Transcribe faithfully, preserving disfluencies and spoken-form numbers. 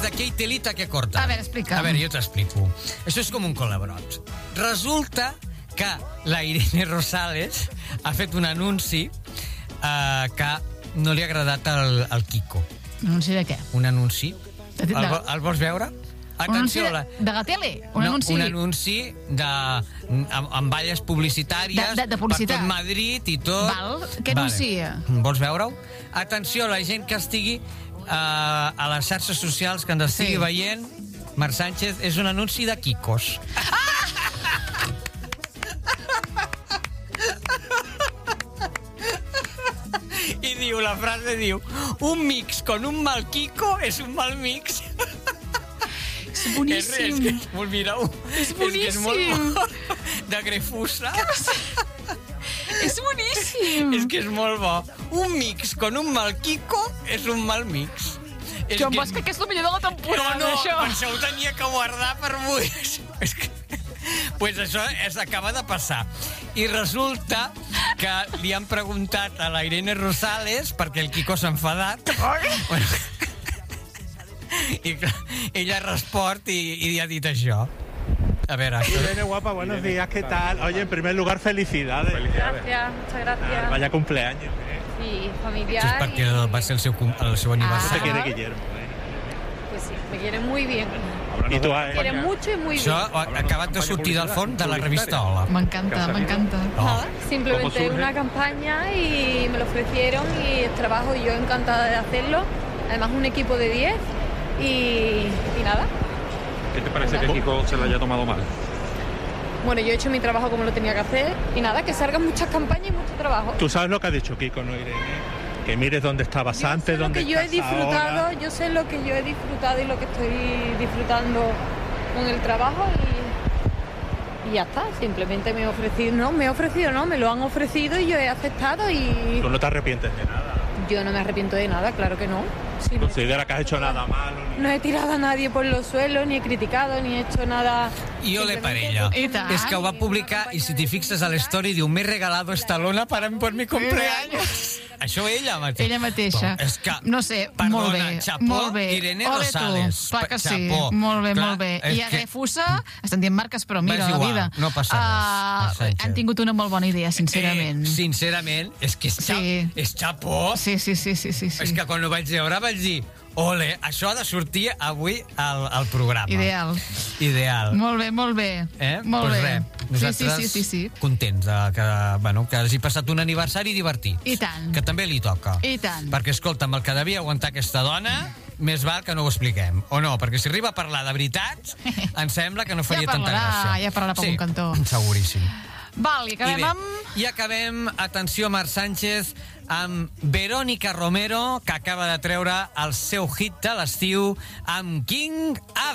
de qué telita que corta. A veure, explica. A veure, jo t'explico. Això és com un colabrot. Resulta que la Irene Rosales ha fet un anunci eh, que no li ha agradat al, al Quico. Anunci de què? Un anunci. De- de- El, vo- el vols veure? Un anunci Atenció, de, la... de la tele? Un no, anunci? un anunci de, amb, amb valles publicitàries De- de- de publicitat. per tot Madrid i tot. Val. Què anuncia? Vols veure-ho? Atenció, la gent que estigui uh, a les xarxes socials, que ens estigui Sí. veient, Marc Sánchez, és un anunci de Quicos. I diu, la frase diu, un mix con un mal Quico és un mal mix. És boníssim. És, és que és molt, mireu. És És que és molt boníssim. bo. De Grefusa. És boníssim. És que és molt bo. Un mix con un mal Quico és un mal mix. És Joan Bosch, que és el millor de la temporada, no, no, això. per això ho tenia que guardar per avui. És que... Pues això es acaba de passar. I resulta que li han preguntat a la Irene Rosales perquè el Quico s'ha enfadat. Bueno, i clar, ella ha respost i, i li ha dit això. A ver, Irene, guapa, buenos días, ¿qué tal? Oye, en primer lugar, felicidades. Gracias, muchas gracias. Vaya cumpleaños. ¿eh? Sí, Això és familiar. perquè va ser el seu, cum- el seu ¿Cómo te aniversari. quiere Guillermo? ¿eh? Pues sí, me quiere muy bien. Y tú, Me quiere eh? mucho y muy Això bien. ha acabat de sortir del forn de la revista Hola. M'encanta, m'encanta. Nada, simplemente una campaña y me lo ofrecieron y el trabajo y yo encantada de hacerlo. Además un equipo de diez y, y nada. ¿Qué te parece que Kiko se lo haya tomado mal? Bueno, yo he hecho mi trabajo como lo tenía que hacer y nada, que salgan muchas campañas y mucho trabajo. Tú sabes lo que ha dicho Kiko, ¿no, Irene? Que mires dónde estabas Yo sé antes, lo dónde que yo he estás disfrutado, ahora. yo sé lo que yo he disfrutado y lo que estoy disfrutando con el trabajo y, y ya está. Simplemente me he ofrecido, no, me he ofrecido, no, me lo han ofrecido y yo he aceptado y Tú no te arrepientes de nada. yo no me arrepiento de nada, claro que no. Sí, no, Considera que has hecho nada malo. Ni... no he tirado a nadie por los suelos, ni he criticado, ni he hecho nada. I ole per Simplemente, ella. pues, I tant. És que ho va publicar i si t'hi fixes a l'història diu m'he regalado esta lona para, por mi cumpleaños. Això ella mateixa. Ella mateixa. Bon, és que, no sé, perdona, molt bé. xapó, molt bé. Irene Ole Rosales. tu. Clar que sí. Xapó. Molt bé, Clar, molt bé. és I a que- Grefusa estan dient marques, però mira, És la igual, vida. no passa res, Ah, Sánchez. han tingut una molt bona idea, sincerament. Eh, sincerament, és que és, xa, Sí. és xapó. Sí, sí, sí, sí, sí, sí. És que quan ho vaig veure vaig dir ole, això ha de sortir avui al, al programa. Ideal. Ideal. Molt bé, molt bé. Eh? Molt pues bé. Res, nosaltres sí, sí, sí, sí, sí. contents de que, bueno, que hagi passat un aniversari divertit. I tant. Que també li toca. I tant. Perquè, escolta, amb el que devia aguantar aquesta dona, més val que no ho expliquem. O no? Perquè si arriba a parlar de veritats, em sembla que no faria Ja tanta parlarà, gràcia. ja parlarà per sí, un cantó. Seguríssim. Val, i acabem I bé, amb... I acabem, atenció, Marc Sánchez, amb Verónica Romero, que acaba de treure el seu hit de l'estiu amb King of